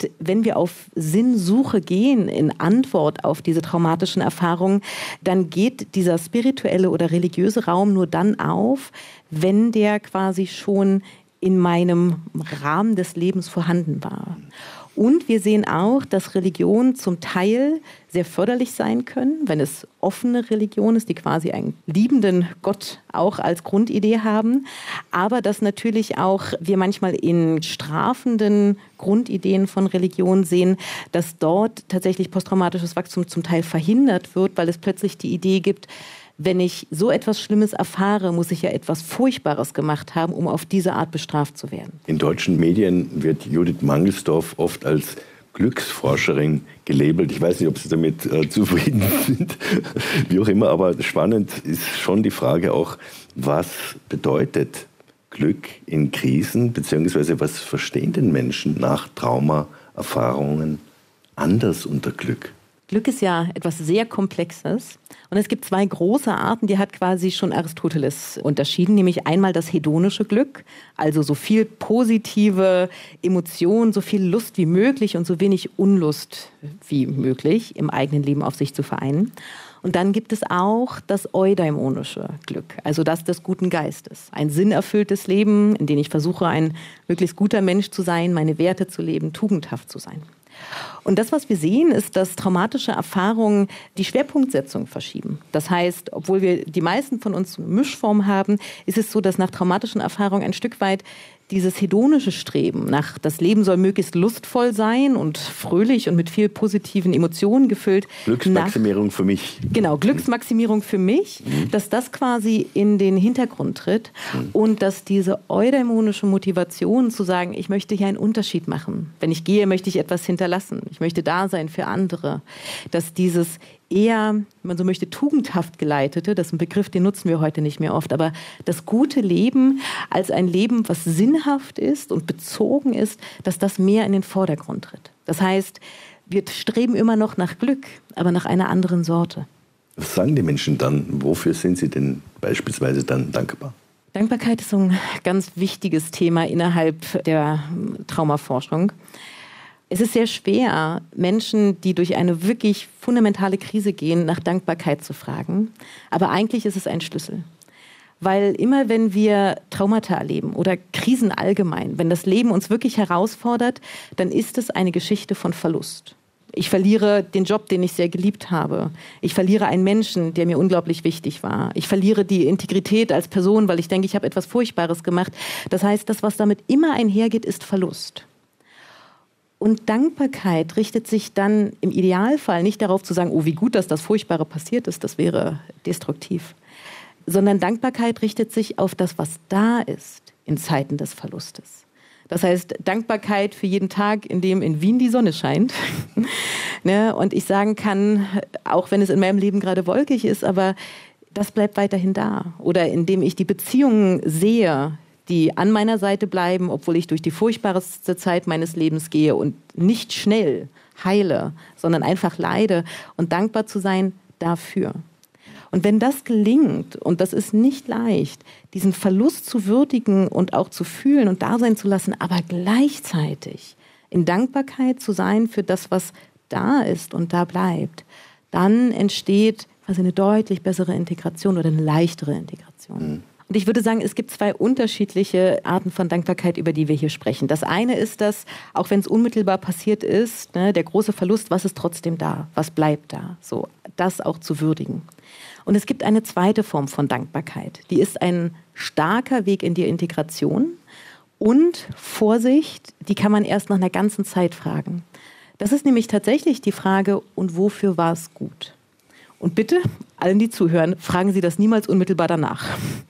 heißt, wenn wir auf Sinnsuche gehen in Antwort auf diese traumatischen Erfahrungen, dann geht dieser spirituelle oder religiöse Raum nur dann auf, wenn der quasi schon in meinem Rahmen des Lebens vorhanden war. Und wir sehen auch, dass Religionen zum Teil sehr förderlich sein können, wenn es offene Religion ist, die quasi einen liebenden Gott auch als Grundidee haben. Aber dass natürlich auch wir manchmal in strafenden Grundideen von Religion sehen, dass dort tatsächlich posttraumatisches Wachstum zum Teil verhindert wird, weil es plötzlich die Idee gibt, wenn ich so etwas Schlimmes erfahre, muss ich ja etwas Furchtbares gemacht haben, um auf diese Art bestraft zu werden. In deutschen Medien wird Judith Mangelsdorf oft als Glücksforscherin gelabelt. Ich weiß nicht, ob Sie damit zufrieden sind, wie auch immer, aber spannend ist schon die Frage auch, was bedeutet Glück in Krisen, beziehungsweise was verstehen denn Menschen nach Traumaerfahrungen anders unter Glück? Glück ist ja etwas sehr Komplexes und es gibt zwei große Arten, die hat quasi schon Aristoteles unterschieden, nämlich einmal das hedonische Glück, also so viel positive Emotionen, so viel Lust wie möglich und so wenig Unlust wie möglich im eigenen Leben auf sich zu vereinen. Und dann gibt es auch das eudaimonische Glück, also das des guten Geistes. Ein sinnerfülltes Leben, in dem ich versuche, ein möglichst guter Mensch zu sein, meine Werte zu leben, tugendhaft zu sein. Und das, was wir sehen, ist, dass traumatische Erfahrungen die Schwerpunktsetzung verschieben. Das heißt, obwohl wir die meisten von uns eine Mischform haben, ist es so, dass nach traumatischen Erfahrungen ein Stück weit dieses hedonische Streben nach, das Leben soll möglichst lustvoll sein und fröhlich und mit viel positiven Emotionen gefüllt. Glücksmaximierung für mich. Genau, Glücksmaximierung für mich, dass das quasi in den Hintergrund tritt und dass diese eudaimonische Motivation zu sagen, ich möchte hier einen Unterschied machen. Wenn ich gehe, möchte ich etwas hinterlassen. Ich möchte da sein für andere. Dass dieses eher, wenn man so möchte, tugendhaft geleitete, das ist ein Begriff, den nutzen wir heute nicht mehr oft, aber das gute Leben als ein Leben, was sinnhaft ist und bezogen ist, dass das mehr in den Vordergrund tritt. Das heißt, wir streben immer noch nach Glück, aber nach einer anderen Sorte. Was sagen die Menschen dann? Wofür sind sie denn beispielsweise dann dankbar? Dankbarkeit ist so ein ganz wichtiges Thema innerhalb der Traumaforschung. Es ist sehr schwer, Menschen, die durch eine wirklich fundamentale Krise gehen, nach Dankbarkeit zu fragen. Aber eigentlich ist es ein Schlüssel. Weil immer, wenn wir Traumata erleben oder Krisen allgemein, wenn das Leben uns wirklich herausfordert, dann ist es eine Geschichte von Verlust. Ich verliere den Job, den ich sehr geliebt habe. Ich verliere einen Menschen, der mir unglaublich wichtig war. Ich verliere die Integrität als Person, weil ich denke, ich habe etwas Furchtbares gemacht. Das heißt, das, was damit immer einhergeht, ist Verlust. Und Dankbarkeit richtet sich dann im Idealfall nicht darauf zu sagen, oh, wie gut, dass das Furchtbare passiert ist, das wäre destruktiv. Sondern Dankbarkeit richtet sich auf das, was da ist in Zeiten des Verlustes. Das heißt, Dankbarkeit für jeden Tag, in dem in Wien die Sonne scheint. Ne? Und ich sagen kann, auch wenn es in meinem Leben gerade wolkig ist, aber das bleibt weiterhin da. Oder indem ich die Beziehungen sehe, die an meiner Seite bleiben, obwohl ich durch die furchtbarste Zeit meines Lebens gehe und nicht schnell heile, sondern einfach leide und dankbar zu sein dafür. Und wenn das gelingt, und das ist nicht leicht, diesen Verlust zu würdigen und auch zu fühlen und da sein zu lassen, aber gleichzeitig in Dankbarkeit zu sein für das, was da ist und da bleibt, dann entsteht quasi eine deutlich bessere Integration oder eine leichtere Integration. Und ich würde sagen, es gibt zwei unterschiedliche Arten von Dankbarkeit, über die wir hier sprechen. Das eine ist das, auch wenn es unmittelbar passiert ist, ne, der große Verlust, was ist trotzdem da? Was bleibt da? So, das auch zu würdigen. Und es gibt eine zweite Form von Dankbarkeit. Die ist ein starker Weg in die Integration. Und Vorsicht, die kann man erst nach einer ganzen Zeit fragen. Das ist nämlich tatsächlich die Frage, und wofür war es gut? Und bitte, allen, die zuhören, fragen Sie das niemals unmittelbar danach.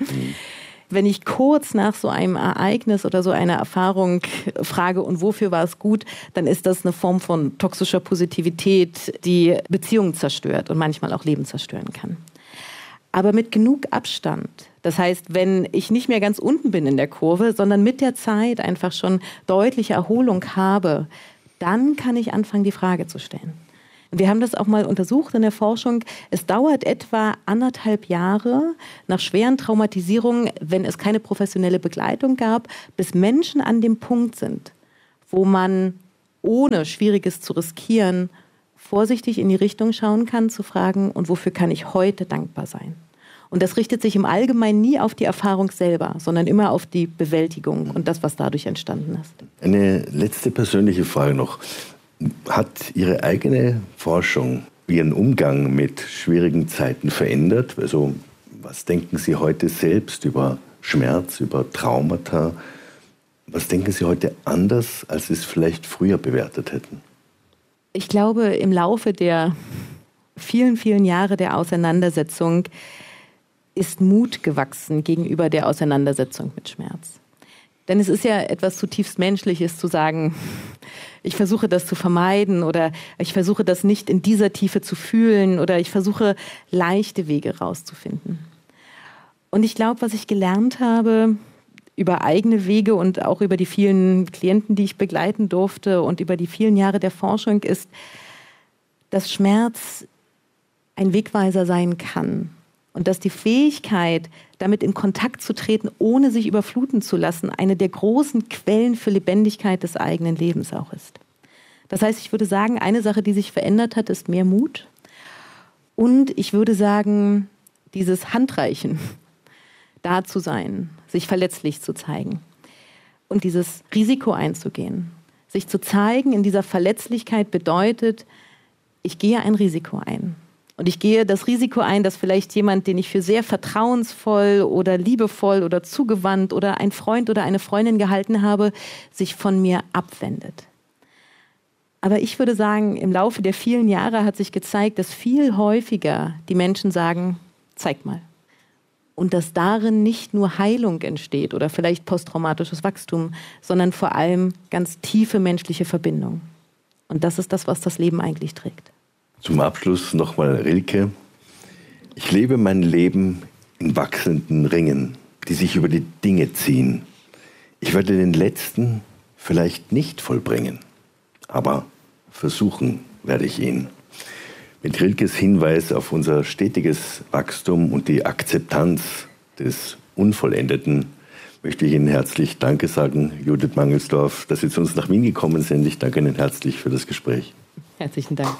Wenn ich kurz nach so einem Ereignis oder so einer Erfahrung frage, und wofür war es gut, dann ist das eine Form von toxischer Positivität, die Beziehungen zerstört und manchmal auch Leben zerstören kann. Aber mit genug Abstand. Das heißt, wenn ich nicht mehr ganz unten bin in der Kurve, sondern mit der Zeit einfach schon deutliche Erholung habe, dann kann ich anfangen, die Frage zu stellen. Wir haben das auch mal untersucht in der Forschung. Es dauert etwa 1,5 Jahre nach schweren Traumatisierungen, wenn es keine professionelle Begleitung gab, bis Menschen an dem Punkt sind, wo man ohne Schwieriges zu riskieren, vorsichtig in die Richtung schauen kann, zu fragen, und wofür kann ich heute dankbar sein? Und das richtet sich im Allgemeinen nie auf die Erfahrung selber, sondern immer auf die Bewältigung und das, was dadurch entstanden ist. Eine letzte persönliche Frage noch. Hat Ihre eigene Forschung Ihren Umgang mit schwierigen Zeiten verändert? Also, was denken Sie heute selbst über Schmerz, über Traumata? Was denken Sie heute anders, als Sie es vielleicht früher bewertet hätten? Ich glaube, im Laufe der vielen, vielen Jahre der Auseinandersetzung ist Mut gewachsen gegenüber der Auseinandersetzung mit Schmerz. Denn es ist ja etwas zutiefst Menschliches zu sagen, ich versuche das zu vermeiden oder ich versuche das nicht in dieser Tiefe zu fühlen oder ich versuche leichte Wege rauszufinden. Und ich glaube, was ich gelernt habe über eigene Wege und auch über die vielen Klienten, die ich begleiten durfte und über die vielen Jahre der Forschung ist, dass Schmerz ein Wegweiser sein kann. Und dass die Fähigkeit, damit in Kontakt zu treten, ohne sich überfluten zu lassen, eine der großen Quellen für Lebendigkeit des eigenen Lebens auch ist. Das heißt, ich würde sagen, eine Sache, die sich verändert hat, ist mehr Mut. Und ich würde sagen, dieses Handreichen, da zu sein, sich verletzlich zu zeigen und dieses Risiko einzugehen. Sich zu zeigen in dieser Verletzlichkeit bedeutet, ich gehe ein Risiko ein. Und ich gehe das Risiko ein, dass vielleicht jemand, den ich für sehr vertrauensvoll oder liebevoll oder zugewandt oder ein Freund oder eine Freundin gehalten habe, sich von mir abwendet. Aber ich würde sagen, im Laufe der vielen Jahre hat sich gezeigt, dass viel häufiger die Menschen sagen, zeig mal. Und dass darin nicht nur Heilung entsteht oder vielleicht posttraumatisches Wachstum, sondern vor allem ganz tiefe menschliche Verbindung. Und das ist das, was das Leben eigentlich trägt. Zum Abschluss nochmal Rilke. Ich lebe mein Leben in wachsenden Ringen, die sich über die Dinge ziehen. Ich werde den letzten vielleicht nicht vollbringen, aber versuchen werde ich ihn. Mit Rilkes Hinweis auf unser stetiges Wachstum und die Akzeptanz des Unvollendeten möchte ich Ihnen herzlich Danke sagen, Judith Mangelsdorf, dass Sie zu uns nach Wien gekommen sind. Ich danke Ihnen herzlich für das Gespräch. Herzlichen Dank.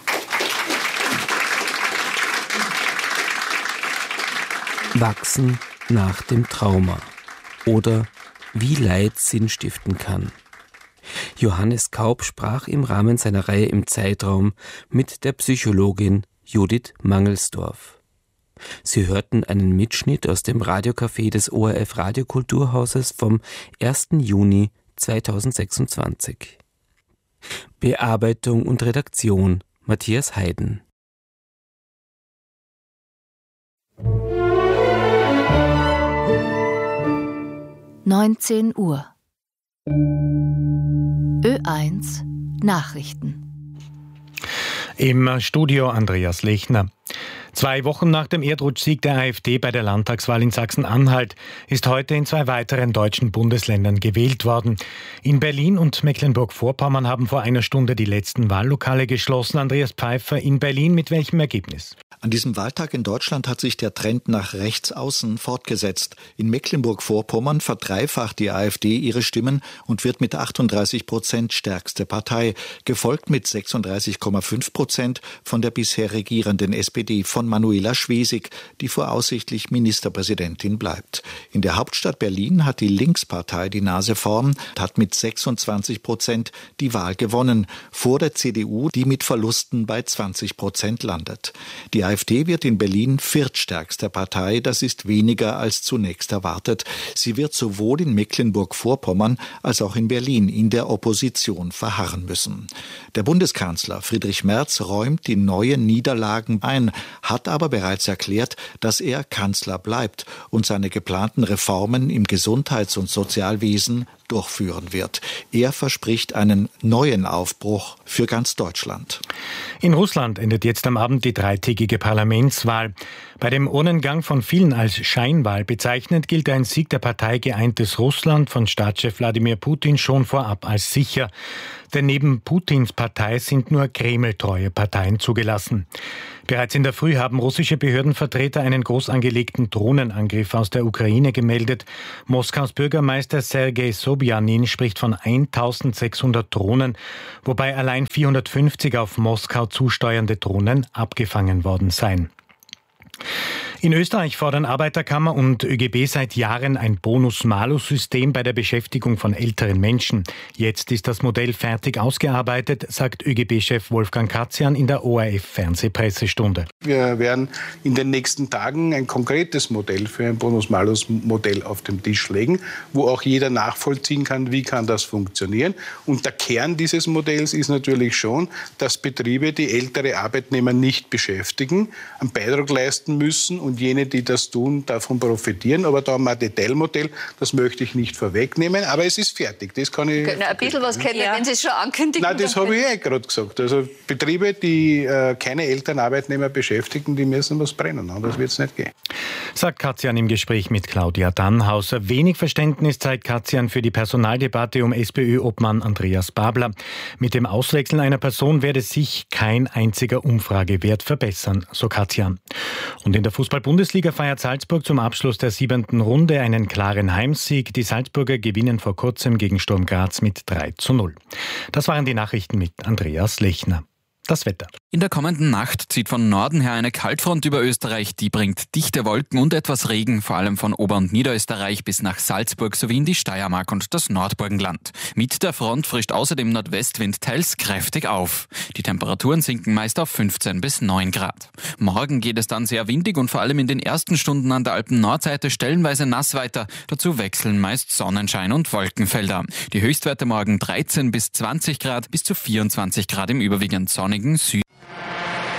Wachsen nach dem Trauma oder wie Leid Sinn stiften kann. Johannes Kaup sprach im Rahmen seiner Reihe im Zeitraum mit der Psychologin Judith Mangelsdorf. Sie hörten einen Mitschnitt aus dem Radiocafé des ORF Radiokulturhauses vom 1. Juni 2026. Bearbeitung und Redaktion Matthias Heiden. (19 Uhr) Ö1 Nachrichten. Im Studio Andreas Lechner. 2 Wochen nach dem Erdrutschsieg der AfD bei der Landtagswahl in Sachsen-Anhalt ist heute in 2 weiteren deutschen Bundesländern gewählt worden. In Berlin und Mecklenburg-Vorpommern haben vor einer Stunde die letzten Wahllokale geschlossen. Andreas Pfeiffer in Berlin, mit welchem Ergebnis? An diesem Wahltag in Deutschland hat sich der Trend nach rechts außen fortgesetzt. In Mecklenburg-Vorpommern verdreifacht die AfD ihre Stimmen und wird mit 38% stärkste Partei, gefolgt mit 36,5% von der bisher regierenden SPD, von Manuela Schwesig, die voraussichtlich Ministerpräsidentin bleibt. In der Hauptstadt Berlin hat die Linkspartei die Nase vorn, hat mit 26% die Wahl gewonnen, vor der CDU, die mit Verlusten bei 20% landet. Die AfD wird in Berlin viertstärkste Partei, das ist weniger als zunächst erwartet. Sie wird sowohl in Mecklenburg-Vorpommern als auch in Berlin in der Opposition verharren müssen. Der Bundeskanzler Friedrich Merz räumt die neuen Niederlagen ein, hat aber bereits erklärt, dass er Kanzler bleibt und seine geplanten Reformen im Gesundheits- und Sozialwesen durchführen wird. Er verspricht einen neuen Aufbruch für ganz Deutschland. In Russland endet jetzt am Abend die 3-tägige Parlamentswahl. Bei dem Urnengang, von vielen als Scheinwahl bezeichnet, gilt ein Sieg der Partei Geeintes Russland von Staatschef Wladimir Putin schon vorab als sicher. Denn neben Putins Partei sind nur Kreml-treue Parteien zugelassen. Bereits in der Früh haben russische Behördenvertreter einen groß angelegten Drohnenangriff aus der Ukraine gemeldet. Moskaus Bürgermeister Sergei Sobyanin Sobjanin spricht von 1600 Drohnen, wobei allein 450 auf Moskau zusteuernde Drohnen abgefangen worden seien. In Österreich fordern Arbeiterkammer und ÖGB seit Jahren ein Bonus-Malus-System bei der Beschäftigung von älteren Menschen. Jetzt ist das Modell fertig ausgearbeitet, sagt ÖGB-Chef Wolfgang Katzian in der ORF-Fernsehpressestunde. Wir werden in den nächsten Tagen ein konkretes Modell für ein Bonus-Malus-Modell auf den Tisch legen, wo auch jeder nachvollziehen kann, wie kann das funktionieren. Und der Kern dieses Modells ist natürlich schon, dass Betriebe, die ältere Arbeitnehmer nicht beschäftigen, einen Beitrag leisten müssen und jene, die das tun, davon profitieren. Aber da haben wir ein Detailmodell, das möchte ich nicht vorwegnehmen, aber es ist fertig. Das kann ich. Ein bisschen was kennen, wenn Sie es schon ankündigen. Nein, das habe ich gerade gesagt. Also Betriebe, die keine älteren Arbeitnehmer beschäftigen, die müssen was brennen. Anders wird es nicht gehen. Sagt Katzian im Gespräch mit Claudia Dannhauser. Wenig Verständnis zeigt Katzian für die Personaldebatte um SPÖ-Obmann Andreas Babler. Mit dem Auswechseln einer Person werde sich kein einziger Umfragewert verbessern, so Katzian. Und in der Fußball-Bundesliga feiert Salzburg zum Abschluss der 7. Runde einen klaren Heimsieg. Die Salzburger gewinnen vor kurzem gegen Sturm Graz mit 3:0. Das waren die Nachrichten mit Andreas Lechner. Das Wetter. In der kommenden Nacht zieht von Norden her eine Kaltfront über Österreich. Die bringt dichte Wolken und etwas Regen, vor allem von Ober- und Niederösterreich bis nach Salzburg sowie in die Steiermark und das Nordburgenland. Mit der Front frischt außerdem Nordwestwind teils kräftig auf. Die Temperaturen sinken meist auf 15 bis 9 Grad. Morgen geht es dann sehr windig und vor allem in den ersten Stunden an der Alpen-Nordseite stellenweise nass weiter. Dazu wechseln meist Sonnenschein und Wolkenfelder. Die Höchstwerte morgen 13 bis 20 Grad bis zu 24 Grad im überwiegend sonnigen Süden.